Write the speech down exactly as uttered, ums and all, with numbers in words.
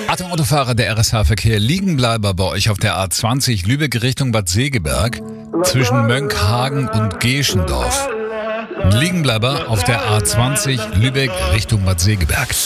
Achtung Autofahrer, der R S H-Verkehr, Liegenbleiber bei euch auf der A zwanzig Lübeck Richtung Bad Segeberg zwischen Mönckehagen und Geschendorf. Liegenbleiber auf der A zwanzig Lübeck Richtung Bad Segeberg.